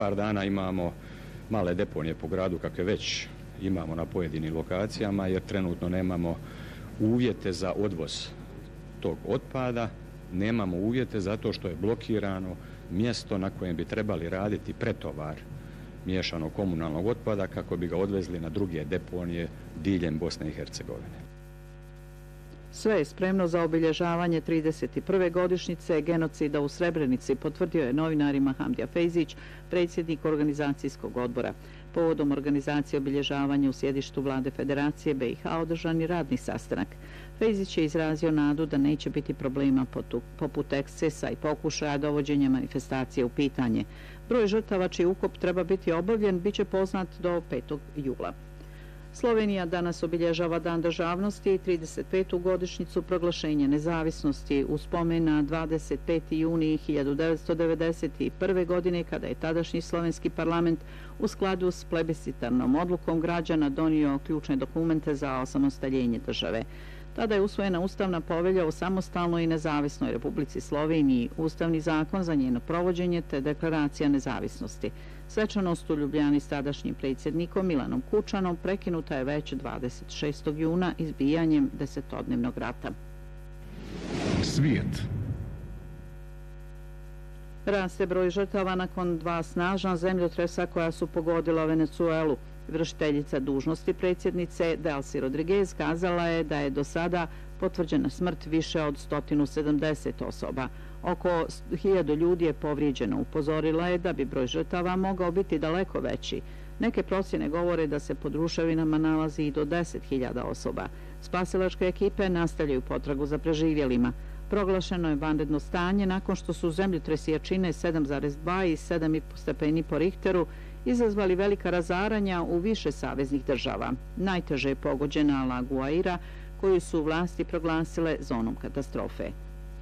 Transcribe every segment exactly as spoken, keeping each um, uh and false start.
Par dana imamo male deponije po gradu kakve već imamo na pojedinim lokacijama jer trenutno nemamo uvjete za odvoz tog otpada, nemamo uvjete zato što je blokirano mjesto na kojem bi trebali raditi pretovar miješanog komunalnog otpada kako bi ga odvezli na druge deponije diljem Bosne i Hercegovine. Sve je spremno za obilježavanje trideset prve godišnjice genocida u Srebrenici, potvrdio je novinarima Hamdija Fejzić, predsjednik organizacijskog odbora. Povodom organizacije obilježavanja u sjedištu vlade Federacije B i H održan je radni sastanak. Fejzić je izrazio nadu da neće biti problema poput ekscesa i pokušaja dovođenja manifestacije u pitanje. Broj žrtava čiji ukop treba biti obavljen biće poznat do petog jula. Slovenija danas obilježava Dan državnosti i trideset petu godišnjicu proglašenja nezavisnosti u spomen na dvadeset peti juni hiljadu devetsto devedeset prve. godine kada je tadašnji slovenski parlament u skladu s plebiscitarnom odlukom građana donio ključne dokumente za osamostaljenje države. Tada je usvojena Ustavna povelja o samostalnoj i nezavisnoj Republici Sloveniji, Ustavni zakon za njeno provođenje te deklaracija nezavisnosti. Svečanost u Ljubljani s tadašnjim predsjednikom Milanom Kučanom prekinuta je već dvadeset šestog juna izbijanjem desetodnevnog rata. Svijet. Raste broj žrtava nakon dva snažna zemljotresa koja su pogodila Venecuelu. Vršiteljica dužnosti predsjednice Delcy Rodriguez kazala je da je do sada potvrđena smrt više od sto sedamdeset osoba. Oko hiljadu ljudi je povrijeđeno. Upozorila je da bi broj žrtava mogao biti daleko veći. Neke procjene govore da se pod ruševinama nalazi i do deset hiljada osoba. Spasilačke ekipe nastavljaju potragu za preživjelima. Proglašeno je vanredno stanje nakon što su zemljotresi jačine sedam zarez dva i sedam i po stepeni po Richteru izazvali velika razaranja u više saveznih država. Najteže je pogođena La Guaira, koju su vlasti proglasile zonom katastrofe.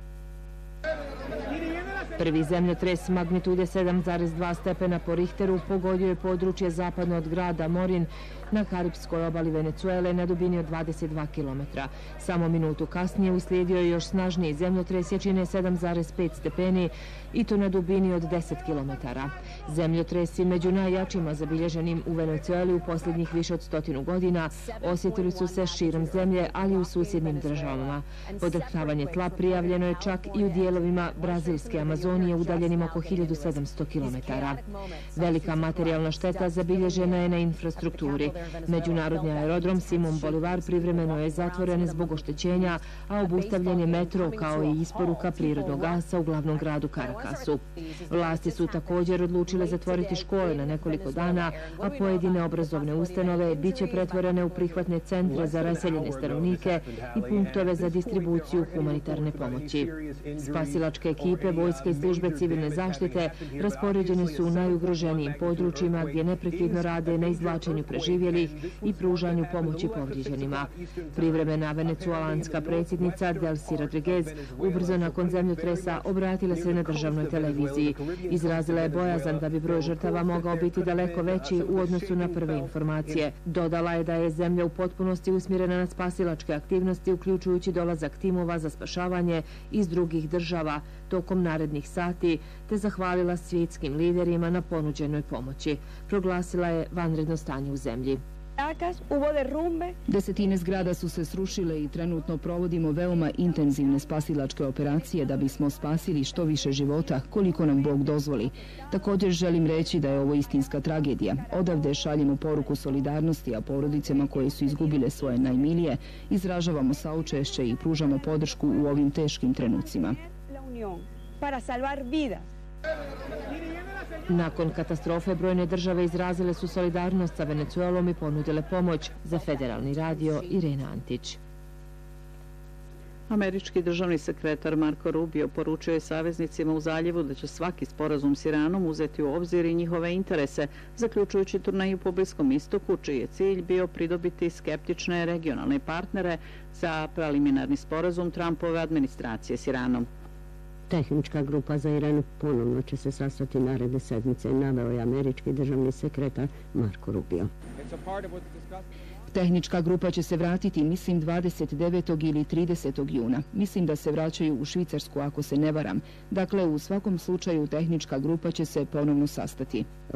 Prvi zemljotres magnitude sedam zarez dva stepena po Richteru pogodio je područje zapadno od grada Morin na Karipskoj obali Venecuele na dubini od dvadeset dva kilometra. Samo minutu kasnije uslijedio je još snažniji zemljotres jačine sedam zarez pet stepeni i to na dubini od deset kilometara. Zemljotresi među najjačima zabilježenim u Venecueli u posljednjih više od stotinu godina osjetili su se širom zemlje, ali i u susjednim državama. Podrhtavanje tla prijavljeno je čak i u dijelovima brazilske Amazonije udaljenim oko hiljadu sedamsto kilometara. Velika materijalna šteta zabilježena je na infrastrukturi. Međunarodni aerodrom Simon Bolivar privremeno je zatvoren zbog oštećenja, a obustavljen je metro kao i isporuka prirodnog gasa u glavnom gradu Carakasu. Vlasti su također odlučile zatvoriti škole na nekoliko dana, a pojedine obrazovne ustanove biće pretvorene u prihvatne centre za raseljene stanovnike i punktove za distribuciju humanitarne pomoći. Spasilačke ekipe, vojske i službe civilne zaštite raspoređene su u najugroženijim područjima gdje neprekidno rade na izvlačenju preživjelih i pružanju pomoći povrijeđenima. Privremena venecuelanska predsjednica Delcy Rodriguez ubrzo nakon zemljotresa obratila se na državnoj televiziji. Izrazila je bojazan da bi broj žrtava mogao biti daleko veći u odnosu na prve informacije. Dodala je da je zemlja u potpunosti usmjerena na spasilačke aktivnosti, uključujući dolazak timova za spašavanje iz drugih država tokom narednih sati, te zahvalila svjetskim liderima na ponuđenoj pomoći. Proglasila je vanredno stanje u zemlji. Desetine zgrada su se srušile i trenutno provodimo veoma intenzivne spasilačke operacije da bismo spasili što više života koliko nam Bog dozvoli. Također želim reći da je ovo istinska tragedija. Odavde šaljemo poruku solidarnosti, a porodicama koje su izgubile svoje najmilije izražavamo saučešće i pružamo podršku u ovim teškim trenucima. Nakon katastrofe brojne države izrazile su solidarnost sa Venecuelom i ponudile pomoć. Za Federalni radio Irena Antić. Američki državni sekretar Marco Rubio poručio je saveznicima u zaljevu da će svaki sporazum s Iranom uzeti u obzir i njihove interese, zaključujući turneju po Bliskom istoku, čiji je cilj bio pridobiti skeptične regionalne partnere za preliminarni sporazum Trumpove administracije s Iranom. Tehnička grupa za Iran ponovno će se sastati naredne sedmice, naveo je američki državni sekretar Marco Rubio. Tehnička grupa će se vratiti, mislim, dvadeset devetog ili tridesetog juna. Mislim da se vraćaju u Švicarsku, ako se ne varam. Dakle, u svakom slučaju tehnička grupa će se ponovno sastati.